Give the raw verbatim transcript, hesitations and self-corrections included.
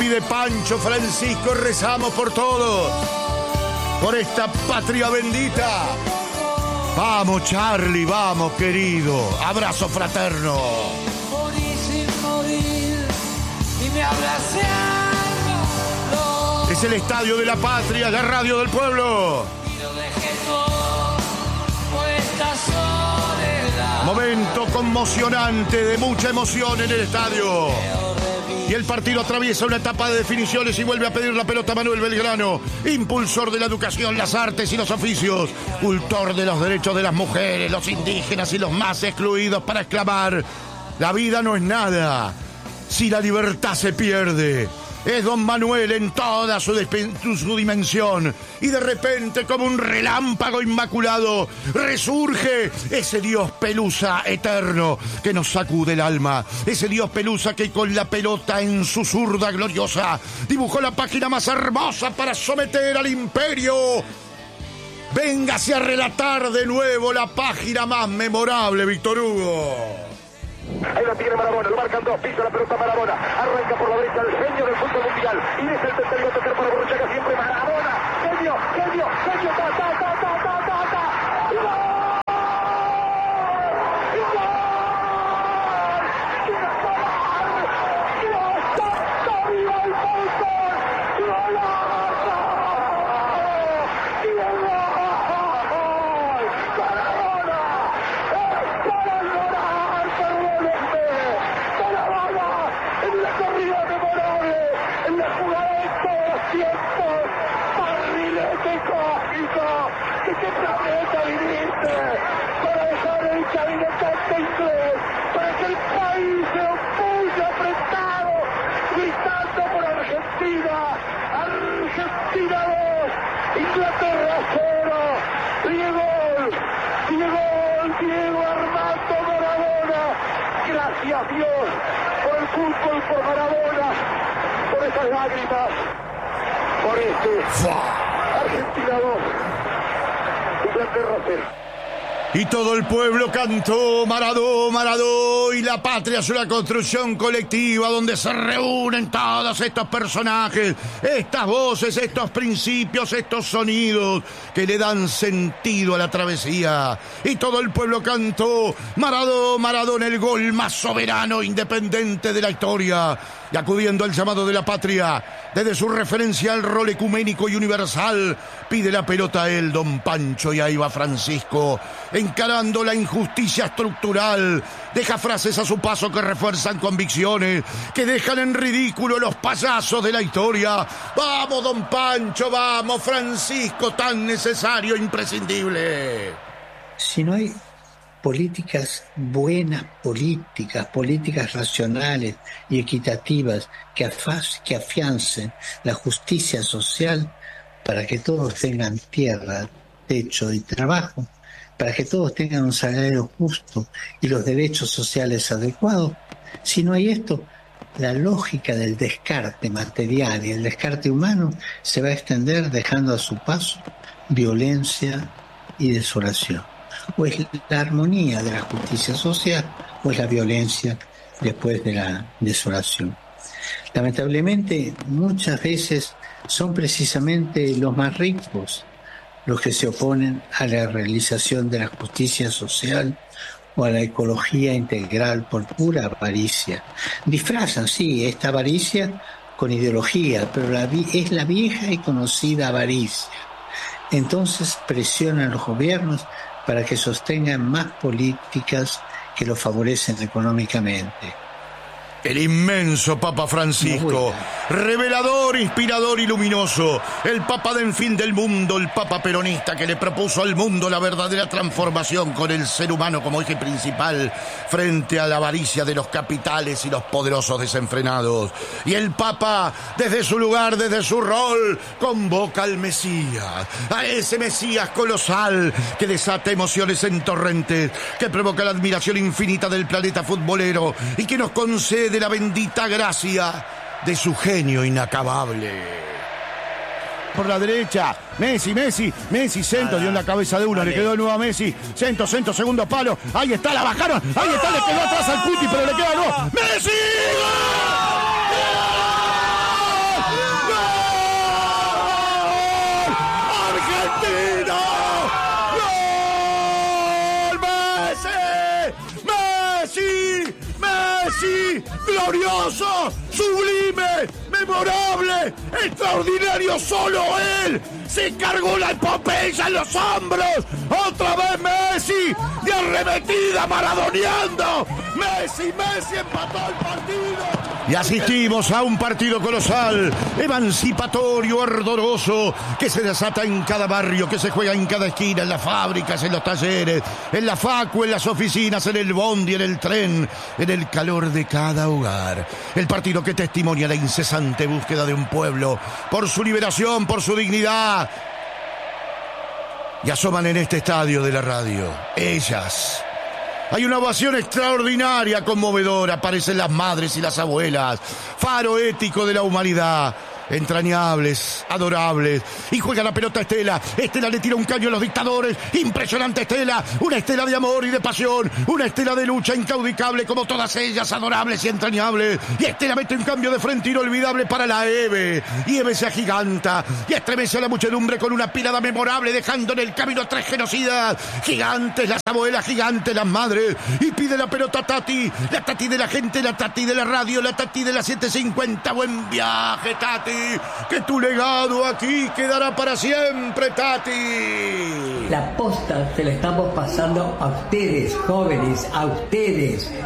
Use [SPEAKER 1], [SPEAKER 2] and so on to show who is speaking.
[SPEAKER 1] pide Pancho Francisco, rezamos por todos, por esta patria bendita. Vamos, Charlie, vamos, querido. Abrazo fraterno.
[SPEAKER 2] Morí sin morir y me abracé.
[SPEAKER 1] Es el Estadio de la Patria, la radio del pueblo.
[SPEAKER 2] Y lo dejé todo por esta soledad.
[SPEAKER 1] Momento conmocionante, de mucha emoción en el estadio. Y el partido atraviesa una etapa de definiciones y vuelve a pedir la pelota Manuel Belgrano, impulsor de la educación, las artes y los oficios, cultor de los derechos de las mujeres, los indígenas y los más excluidos, para exclamar: la vida no es nada si la libertad se pierde. Es don Manuel en toda su, su dimensión. Y de repente, como un relámpago inmaculado, resurge ese Dios Pelusa eterno que nos sacude el alma. Ese Dios Pelusa que con la pelota en su zurda gloriosa dibujó la página más hermosa para someter al imperio. Véngase a relatar de nuevo la página más memorable, Víctor Hugo.
[SPEAKER 3] Ahí la tiene Maradona, lo marcan dos, pisa la pelota Maradona, arranca por la derecha el genio del fútbol mundial, y es el tercero tercer para Borruchaga, siempre Maradona, genio, genio, genio, ta, ta, ta, ta, ta, ta, ta, y gol, y gol, y gol, Dios santo, viva el fútbol, golazo, y gol, Maradona, es para llorar, perdónenme, Maradona, en la corrida memorable, en la jugada de todos los tiempos, barrilete cósmico, ¿de qué planeta viniste? Para dejar el cabinetante inglés, para que el país se opulle apretado, gritando por Argentina, Argentina dos, Inglaterra cero, Diego, Diego, Diego Armando Maradona, gracias Dios por el fútbol, por Maradona, por esas lágrimas, por este Argentina dos, Inglaterra cero.
[SPEAKER 1] Y todo el pueblo cantó Maradó, Maradó, y la patria es una construcción colectiva donde se reúnen todos estos personajes, estas voces, estos principios, estos sonidos que le dan sentido a la travesía. Y todo el pueblo cantó Maradó, Maradó, en el gol más soberano, independiente de la historia. Y acudiendo al llamado de la patria, desde su referencia al rol ecuménico y universal, pide la pelota a él, don Pancho, y ahí va Francisco, encarando la injusticia estructural. Deja frases a su paso que refuerzan convicciones, que dejan en ridículo los payasos de la historia. ¡Vamos, don Pancho! ¡Vamos, Francisco, tan necesario e imprescindible!
[SPEAKER 4] Si no hay políticas buenas, políticas, políticas racionales y equitativas que, afas, que afiancen la justicia social para que todos tengan tierra, techo y trabajo, para que todos tengan un salario justo y los derechos sociales adecuados. Si no hay esto, la lógica del descarte material y el descarte humano se va a extender, dejando a su paso violencia y desolación. O es la armonía de la justicia social, o es la violencia después de la desolación. Lamentablemente, muchas veces son precisamente los más ricos los que se oponen a la realización de la justicia social o a la ecología integral por pura avaricia. Disfrazan, sí, esta avaricia con ideología, pero la, es la vieja y conocida avaricia. Entonces presionan a los gobiernos para que sostengan más políticas que los favorecen económicamente.
[SPEAKER 1] El inmenso Papa Francisco, revelador, inspirador y luminoso, el Papa del fin del mundo, el Papa peronista que le propuso al mundo la verdadera transformación con el ser humano como eje principal frente a la avaricia de los capitales y los poderosos desenfrenados. Y el Papa, desde su lugar, desde su rol, convoca al Mesías, a ese Mesías colosal que desata emociones en torrentes, que provoca la admiración infinita del planeta futbolero y que nos concede de la bendita gracia de su genio inacabable. Por la derecha, Messi, Messi, Messi, centro, dio en la cabeza de uno, vale. Le quedó de nuevo a Messi, centro, centro, segundo palo, ahí está, la bajaron, ahí está, le quedó atrás al Cuti, pero le queda de nuevo, ¡Messi! ¡Gol! hermoso, sublime, memorable, extraordinario. Solo él se cargó la epopeya en los hombros. Otra vez Messi, de arremetida, maradoneando. Messi, Messi empató el partido. Y asistimos a un partido colosal, emancipatorio, ardoroso, que se desata en cada barrio, que se juega en cada esquina, en las fábricas, en los talleres, en la facu, en las oficinas, en el bondi, en el tren, en el calor de cada hogar. El partido que testimonia la incesante búsqueda de un pueblo por su liberación, por su dignidad. Y asoman en este estadio de la radio ellas. Hay una ovación extraordinaria, conmovedora. Aparecen las madres y las abuelas. Faro ético de la humanidad. Entrañables, adorables. Y juega la pelota Estela. Estela le tira un caño a los dictadores. Impresionante Estela. Una Estela de amor y de pasión. Una Estela de lucha incaudicable como todas ellas, adorables y entrañables. Y Estela mete un cambio de frente inolvidable para la Eve. Y Eve se agiganta y estremece a la muchedumbre con una pilada memorable, dejando en el camino a tres genocidas. Gigantes las abuelas, gigantes las madres. Y pide la pelota Tati. La Tati de la gente, la Tati de la radio, la Tati de la setecientos cincuenta. Buen viaje, Tati. Que tu legado aquí quedará para siempre, Tati.
[SPEAKER 5] La posta se la estamos pasando a ustedes, jóvenes, a ustedes.